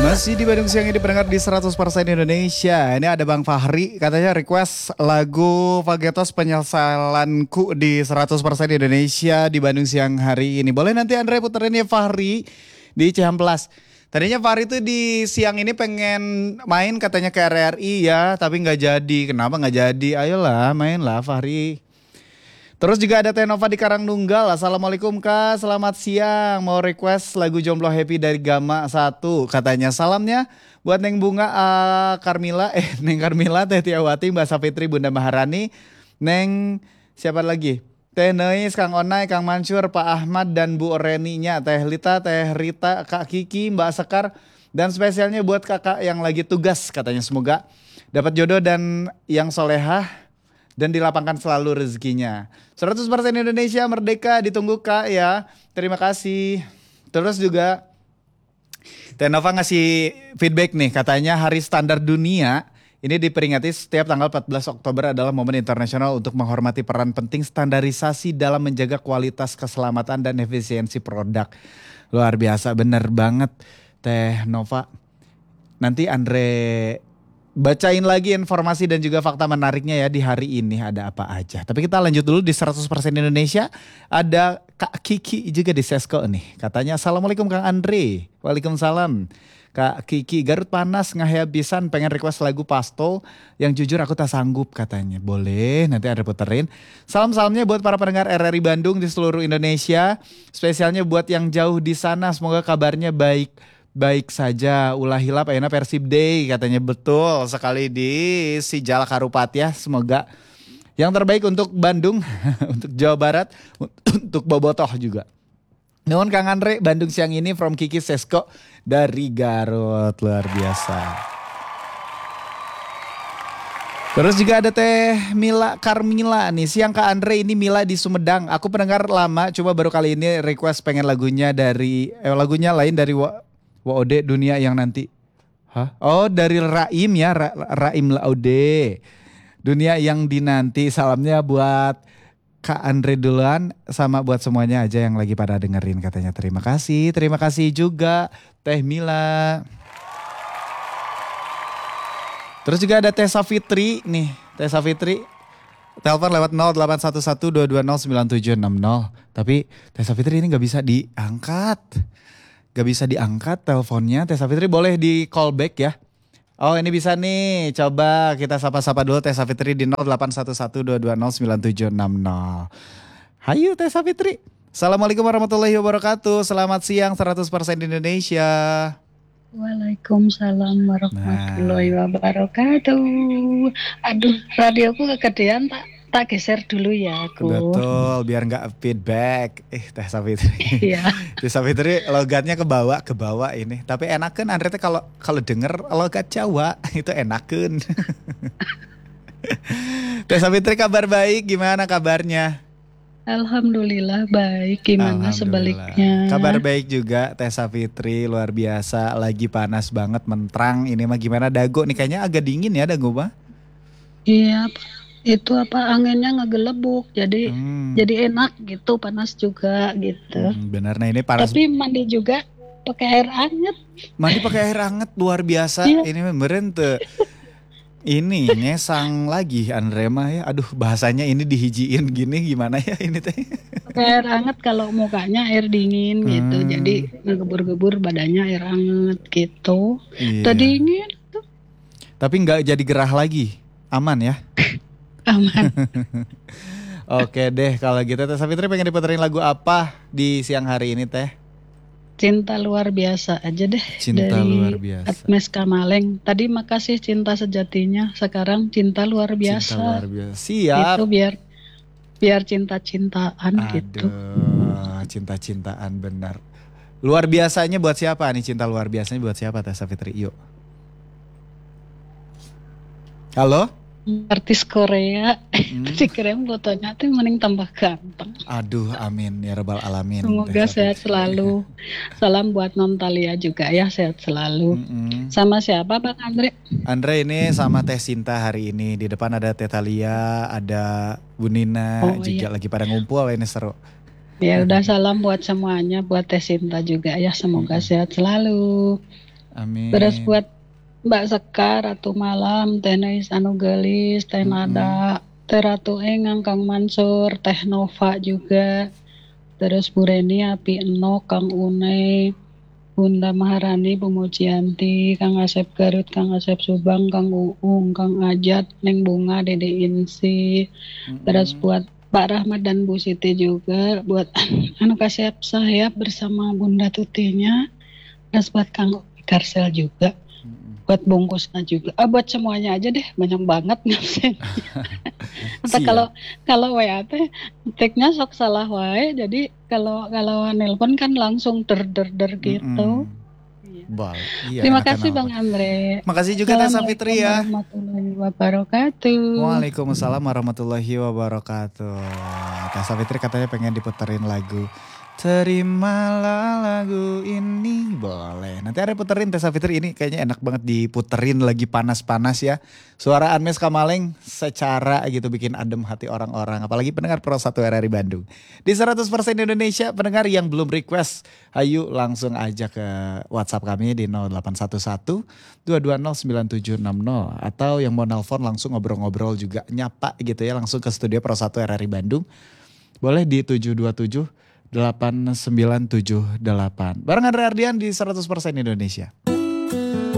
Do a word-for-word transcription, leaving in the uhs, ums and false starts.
Masih di Bandung Siang ini pendengar di seratus persen Indonesia. Ini ada Bang Fahri, katanya request lagu Fagetos Penyesalanku di seratus persen Indonesia di Bandung Siang hari ini. Boleh nanti Andre puterin ya Fahri di Cihamplas. Tadinya Fahri tuh di siang ini pengen main katanya ke R R I ya, tapi nggak jadi. Kenapa nggak jadi? Ayolah mainlah Fahri. Terus juga ada Tenova di Karangnunggal. Assalamualaikum Kak, selamat siang. Mau request lagu Jomblo Happy dari Gama satu. Katanya salamnya buat Neng Bunga uh, Karmila, eh Neng Karmila, Teh Tiawati, Mbak Safitri, Bunda Maharani, Neng siapa lagi? Teh Neis, Kang Onai, Kang Mansur, Pak Ahmad, dan Bu Reninya, Teh Lita, Teh Rita, Kak Kiki, Mbak Sekar, dan spesialnya buat kakak yang lagi tugas. Katanya semoga dapat jodoh dan yang solehah dan dilapangkan selalu rezekinya. seratus persen Indonesia merdeka, ditunggu Kak ya. Terima kasih. Terus juga Tenova ngasih feedback nih, katanya Hari Standar Dunia ini diperingati setiap tanggal empat belas Oktober adalah momen internasional untuk menghormati peran penting standarisasi dalam menjaga kualitas, keselamatan, dan efisiensi produk. Luar biasa, bener banget Teh Nova. Nanti Andre bacain lagi informasi dan juga fakta menariknya ya di hari ini ada apa aja. Tapi kita lanjut dulu di seratus persen Indonesia. Ada Kak Kiki juga di Sesko nih. Katanya Assalamualaikum Kang Andre. Waalaikumsalam. Kak Kiki, Garut panas ngahabisan pengen request lagu Pasto yang jujur aku tak sanggup katanya. Boleh nanti ada puterin. Salam-salamnya buat para pendengar R R I Bandung di seluruh Indonesia. Spesialnya buat yang jauh di sana, semoga kabarnya baik. Baik saja, ulah hilap enak Persib Day katanya, betul sekali di si Jalak Harupat ya. Semoga yang terbaik untuk Bandung, untuk Jawa Barat, untuk Bobotoh juga. Nuhun Kang Andre, Bandung Siang ini from Kiki Sesko dari Garut, luar biasa. Terus juga ada Teh Mila Karmila nih, siang Kak Andre, ini Mila di Sumedang. Aku pendengar lama, coba baru kali ini request pengen lagunya dari, eh, lagunya lain dari W O D Dunia yang nanti. Hah? Oh dari Raim ya, Ra, Raim Laude. Dunia yang dinanti. Salamnya buat Kak Andre duluan sama buat semuanya aja yang lagi pada dengerin katanya. Terima kasih, terima kasih juga Teh Mila. Terus juga ada Teh Safitri nih, Teh Safitri. Telepon lewat nol delapan satu satu dua dua nol sembilan tujuh enam nol. Tapi Teh Safitri ini gak bisa diangkat. Gak bisa diangkat teleponnya. Teh Safitri boleh di call back ya. Oh ini bisa nih. Coba kita sapa-sapa dulu Teh Safitri di nol delapan satu satu dua dua nol sembilan tujuh enam nol. Hayu Teh Safitri. Assalamualaikum warahmatullahi wabarakatuh. Selamat siang seratus persen Indonesia. Waalaikumsalam warahmatullahi nah. wabarakatuh. Aduh radioku kegedean tak. Tak geser dulu ya aku. Betul, biar nggak feedback. Eh, Teh Safitri. Iya. Teh Safitri logatnya ke bawah, ke bawah ini. Tapi enakan Andre teh kalau kalau denger logat Jawa itu enakan. Teh Safitri kabar baik, gimana kabarnya? Alhamdulillah baik, gimana Alhamdulillah. Sebaliknya? Kabar baik juga Teh Safitri, luar biasa. Lagi panas banget, menterang. Ini mah gimana Dago nih, kayaknya agak dingin ya Dago mah? Iya, itu apa anginnya ngegelebuk jadi hmm. jadi enak gitu, panas juga gitu. Hmm, benar, nah ini panas. Tapi mandi juga pakai air hangat. Mandi pakai air hangat luar biasa. Iya. Ini beneran tuh. Ini ngesang lagi Andre mah ya. Aduh bahasanya ini dihijiin gini gimana ya ini teh. Pakai air hangat kalau mukanya air dingin hmm. gitu. Jadi ngegebur-gebur badannya air hangat gitu. Iya. Tadi dingin tuh. Tapi nggak jadi gerah lagi. Aman ya? Aman. Oke deh kalau gitu Teh Safitri pengen diputerin lagu apa di siang hari ini Teh? Cinta Luar Biasa aja deh. Cinta dari Luar Biasa. Agnes Kamaleng. Tadi makasih Cinta Sejatinya, sekarang Cinta Luar Biasa. Cinta Luar Biasa. Siap. Itu biar biar cinta-cintaan Aduh, gitu. cinta-cintaan benar. Luar biasanya buat siapa nih? Cinta luar biasanya buat siapa Teh Safitri? Yuk. Halo? Artis Korea, hmm. si krem fotonya tuh mending tambah ganteng. Aduh, amin ya rabbal alamin. Semoga sehat selalu. Salam buat Nontalia juga ya, sehat selalu. Mm-mm. Sama siapa Bang Andre? Andre ini sama Teh Sinta hari ini. Di depan ada Teh Talia, ada Bu Nina, oh, juga iya. lagi pada ngumpul ini seru. Ya udah salam buat semuanya, buat Teh Sinta juga ya, semoga mm-hmm. sehat selalu. Amin. Terus buat Mbak Sekar, Ratu Malam, Teh Nais Anu Gelis, Teh Nada, Teh Ratu Engang, Kang Mansur, Teh Nova juga. Terus Bu Reni, Api Eno, Kang Une, Bunda Maharani, Bu Mujianti, Kang Asep Garut, Kang Asep Subang, Kang Uung, Kang Ajat, Neng Bunga, Dede Insi. Terus buat Pak Rahmat dan Bu Siti juga, buat anu kasih saya bersama Bunda Tutinya, terus buat Kang Karsel juga, buat bungkusnya juga, ah, buat semuanya aja deh, banyak banget ngasih. Entah kalau kalau W A teh teknya sok salah wae, jadi kalau kalau nelpon kan langsung der der der gitu. Bal, iya, Terima enakan kasih Bang nelpon. Andre. Makasih juga Teh Savitri ya. Assalamualaikum warahmatullahi wabarakatuh. Waalaikumsalam warahmatullahi wabarakatuh. Teh Savitri katanya pengen diputerin lagu Terimalah lagu ini. Boleh. Nanti ada puterin Teh Savitri, ini kayaknya enak banget diputerin lagi panas-panas ya. Suara Anmes Kamaleng secara gitu bikin adem hati orang-orang. Apalagi pendengar Pro satu R R I Bandung. Di seratus persen Indonesia, pendengar yang belum request, ayo langsung aja ke WhatsApp kami di nol delapan satu satu dua dua nol sembilan tujuh enam nol. Atau yang mau nelpon langsung ngobrol-ngobrol juga, nyapa gitu ya, langsung ke studio Pro satu R R I Bandung. Boleh di tujuh dua tujuh delapan sembilan tujuh delapan. Bareng Andre Ardian di seratus persen Indonesia.